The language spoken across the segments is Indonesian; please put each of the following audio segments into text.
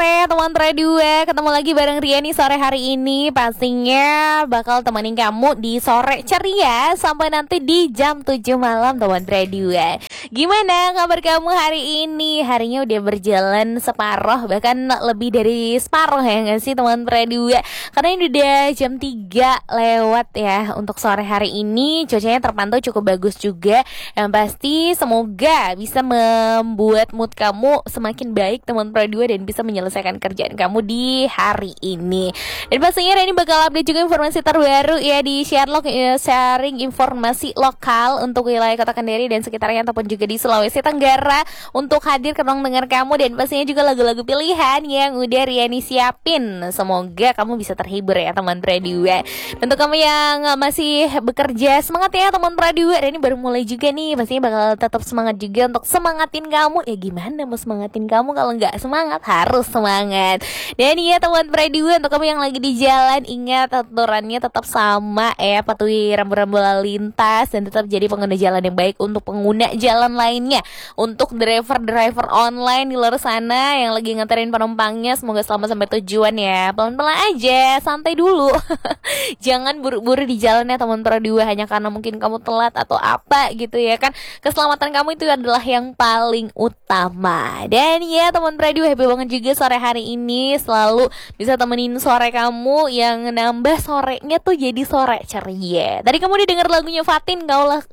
sore teman radio, ketemu lagi bareng Riani sore hari ini. Pastinya bakal temenin kamu di sore ceria sampai nanti di jam 7 malam teman radio. Gimana kabar kamu hari ini? Harinya udah berjalan separuh, bahkan lebih dari separuh ya gak sih teman radio? Karena ini udah jam 3 lewat ya untuk sore hari ini. Cuacanya terpantau cukup bagus juga. Yang pasti semoga bisa membuat mood kamu semakin baik teman radio dan bisa menyelesaikan kerjaan kamu di hari ini. Dan pastinya ini bakal update juga informasi terbaru ya di Sherlock ya, sharing informasi lokal untuk wilayah Kota Kendari dan sekitarnya ataupun juga di Sulawesi Tenggara untuk hadir ke ruang dengar kamu, dan pastinya juga lagu-lagu pilihan yang udah Riani siapin. Semoga kamu bisa terhibur ya teman radio. Untuk kamu yang masih bekerja, semangat ya teman radio. Dan ini baru mulai juga nih, pastinya bakal tetap semangat juga untuk semangatin kamu. Ya gimana mau semangatin kamu kalau nggak semangat? Harus semangat. Dan iya teman radio, untuk kamu yang lagi di jalan, ingat aturannya tetap sama ya, patuhi rambu-rambu lalu lintas dan tetap jadi pengguna jalan yang baik untuk pengguna jalan lainnya. Untuk driver online di luar sana yang lagi nganterin penumpangnya, semoga selamat sampai tujuan ya. Pelan-pelan aja, santai dulu. Jangan buru-buru di jalan ya teman radio, hanya karena mungkin kamu telat atau apa gitu ya kan. Keselamatan kamu itu adalah yang paling utama. Dan ya teman radio, happy banget juga sore hari ini selalu bisa temenin sore kamu, yang nambah sorenya tuh jadi sore ceria. Tadi kamu udah denger lagunya Fatin,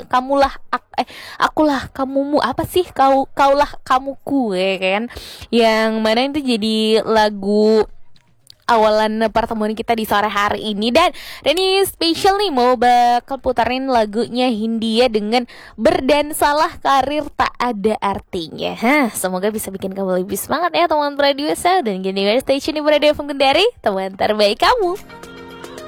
akulah kamumu, apa sih kaulah kamuku ya kan, yang mana itu jadi lagu awalan pertemuan kita di sore hari ini. Dan ini spesial nih, mau bakal putarin lagunya Hindia dengan Berdansalah Karir Tak Ada Artinya. Semoga bisa bikin kamu lebih semangat ya teman radio. Dan gini stay tune di Radio FM Kendari, teman terbaik kamu.